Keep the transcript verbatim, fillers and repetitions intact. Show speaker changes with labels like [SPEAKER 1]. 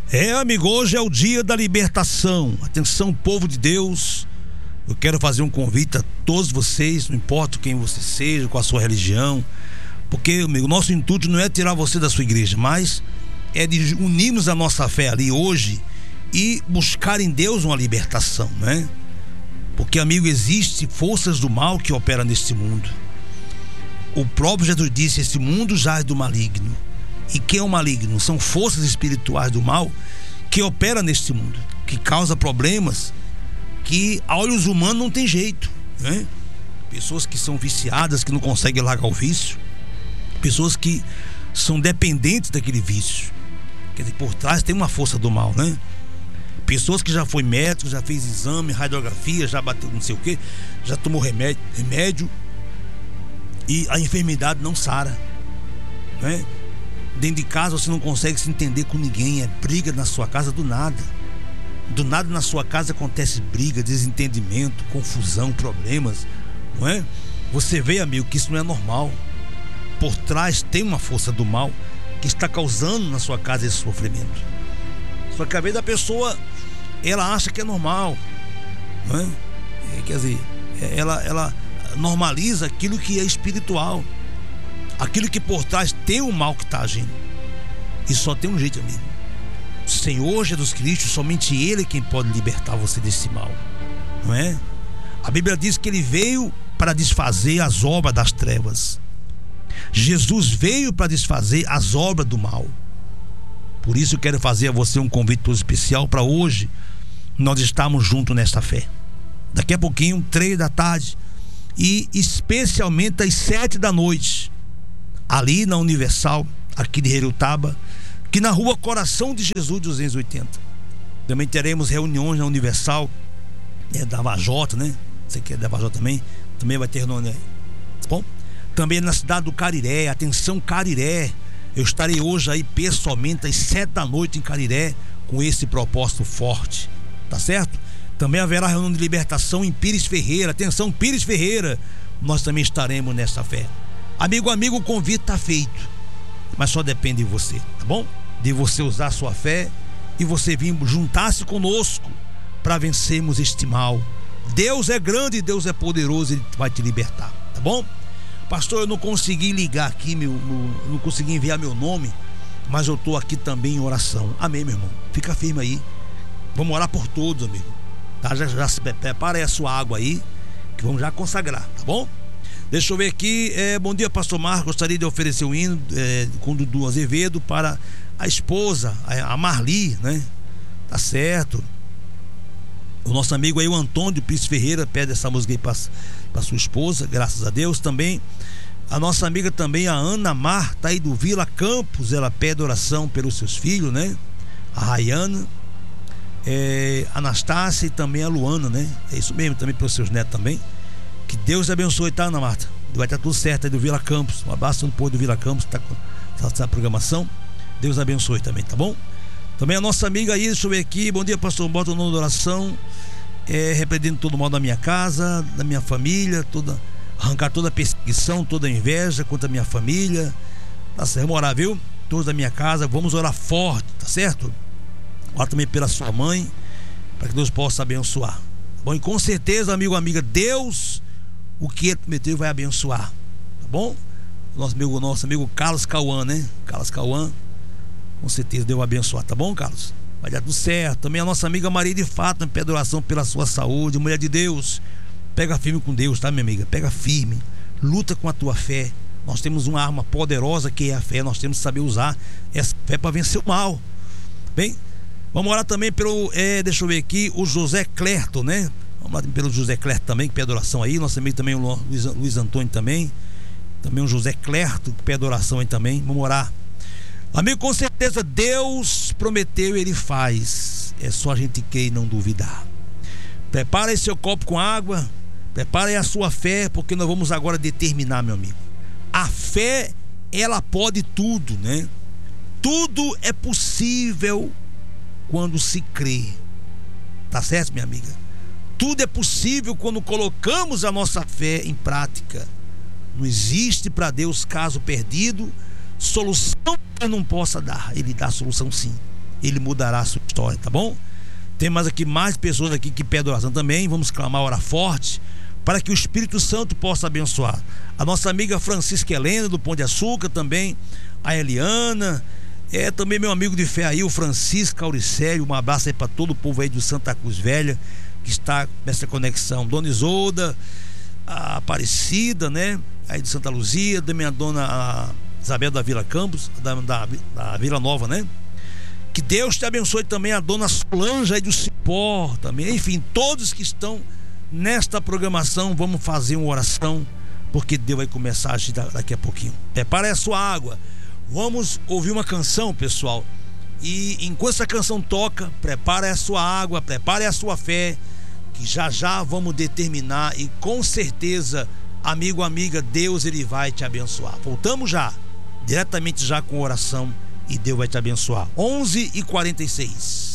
[SPEAKER 1] É, amigo, hoje é o dia da libertação. Atenção, povo de Deus. Eu quero fazer um convite a todos vocês, não importa quem você seja, qual a sua religião, porque, amigo, nosso intuito não é tirar você da sua igreja, mas é de unirmos a nossa fé ali hoje e buscar em Deus uma libertação, né? Porque, amigo, existe forças do mal que operam neste mundo. O próprio Jesus disse: esse mundo jaz do maligno. E quem é o maligno? São forças espirituais do mal que operam neste mundo, que causa problemas que a olhos humanos não tem jeito, né? Pessoas que são viciadas, que não conseguem largar o vício, pessoas que são dependentes daquele vício. Quer dizer, por trás tem uma força do mal, né? Pessoas que já foi médico, já fez exame, radiografia, já bateu não sei o que, já tomou remédio, remédio e a enfermidade não sara, né? Dentro de casa você não consegue se entender com ninguém, é briga na sua casa do nada. Do nada na sua casa acontece briga, desentendimento, confusão, problemas, não é? Você vê, amigo, que isso não é normal. Por trás tem uma força do mal que está causando na sua casa esse sofrimento. Só que a vez da pessoa, ela acha que é normal, não é? É, quer dizer, ela, ela normaliza aquilo que é espiritual, aquilo que por trás tem o mal que está agindo. E só tem um jeito, amigo: o Senhor Jesus Cristo, somente Ele é quem pode libertar você desse mal, não é? A Bíblia diz que Ele veio para desfazer as obras das trevas. Jesus veio para desfazer as obras do mal. Por isso eu quero fazer a você um convite todo especial para hoje nós estamos juntos nesta fé. Daqui a pouquinho, três da tarde e especialmente às sete da noite, ali na Universal, aqui de Herutaba, que na rua Coração de Jesus duzentos e oitenta. Também teremos reuniões na Universal, é, da Vajota, né? Você quer da Vajota também? Também vai ter no, né? Tá bom? Também na cidade do Cariré. Atenção, Cariré, eu estarei hoje aí pessoalmente às sete da noite em Cariré com esse propósito forte, tá certo? Também haverá reunião de libertação em Pires Ferreira. Atenção, Pires Ferreira, nós também estaremos nessa fé. Amigo, amigo, o convite está feito, mas só depende de você, tá bom? De você usar a sua fé e você vir juntar-se conosco para vencermos este mal. Deus é grande, Deus é poderoso, Ele vai te libertar, tá bom? Pastor, eu não consegui ligar aqui, meu, meu, não consegui enviar meu nome, mas eu estou aqui também em oração. Amém, meu irmão? Fica firme aí. Vamos orar por todos, amigo. Tá? Já, já se prepara aí a sua água aí, que vamos já consagrar, tá bom? Deixa eu ver aqui, é, bom dia, pastor Marcos. Gostaria de oferecer um hino é, com Dudu Azevedo para a esposa, a Marli, né? Tá certo. O nosso amigo aí, o Antônio Pires Ferreira, pede essa música aí para sua esposa, graças a Deus. Também a nossa amiga também, a Ana Marta aí do Vila Campos, ela pede oração pelos seus filhos, né? A Rayana, é, a Anastácia e também a Luana, né? É isso mesmo, também pelos seus netos também. Que Deus abençoe, tá, Ana Marta? Vai estar tudo certo aí do Vila Campos. Um abraço no povo do Vila Campos, tá com essa programação. Deus abençoe também, tá bom? Também a nossa amiga aí, deixa eu ver aqui. Bom dia, pastor. Bota o nome da oração. É, repreendendo todo o mal da minha casa, da minha família, toda, arrancar toda a perseguição, toda a inveja contra a minha família. Tá certo? Vamos orar, viu? Todos da minha casa, vamos orar forte, tá certo? Ora também pela sua mãe, para que Deus possa abençoar. Tá bom? E com certeza, amigo, amiga, Deus, o que Ele prometeu, vai abençoar, tá bom? Nosso amigo, nosso amigo Carlos Cauã, né? Carlos Cauã, com certeza Deus vai abençoar, tá bom, Carlos? Vai dar tudo certo. Também a nossa amiga Maria de Fátima, pede oração pela sua saúde. Mulher de Deus, pega firme com Deus, tá, minha amiga? Pega firme, luta com a tua fé. Nós temos uma arma poderosa que é a fé. Nós temos que saber usar essa fé para vencer o mal. Bem, vamos orar também pelo, é, deixa eu ver aqui, o José Clerto, né? Vamos lá pelo José Clerto também, que pede oração aí. Nosso amigo também, o Luiz, Luiz Antônio também. Também o José Clerto, que pede oração aí também. Vamos orar. Amigo, com certeza Deus prometeu e Ele faz. É só a gente querer e não duvidar. Prepara aí seu copo com água. Prepara aí a sua fé, porque nós vamos agora determinar, meu amigo. A fé, ela pode tudo, né? Tudo é possível quando se crê. Tá certo, minha amiga? Tudo é possível quando colocamos a nossa fé em prática. Não existe para Deus caso perdido, solução que Ele não possa dar. Ele dá a solução sim. Ele mudará a sua história, tá bom? Tem mais aqui, mais pessoas aqui que pedem oração também. Vamos clamar, orar forte, para que o Espírito Santo possa abençoar. A nossa amiga Francisca Helena, do Pão de Açúcar, também a Eliana, é também meu amigo de fé aí, o Francisco Auricélio. Um abraço aí para todo o povo aí de Santa Cruz Velha, que está nessa conexão. Dona Isolda, a Aparecida, né, aí de Santa Luzia, também a dona a Isabel da Vila Campos, da, da, da Vila Nova, né? Que Deus te abençoe também, a dona Solange aí do Cipó também. Enfim, todos que estão nesta programação, vamos fazer uma oração, porque Deus vai começar a agir daqui a pouquinho. Prepare a sua água. Vamos ouvir uma canção, pessoal. E enquanto essa canção toca, prepare a sua água, prepare a sua fé, que já já vamos determinar. E com certeza, amigo, amiga, Deus ele vai te abençoar. Voltamos já, diretamente já com oração, e Deus vai te abençoar. onze e quarenta e seis.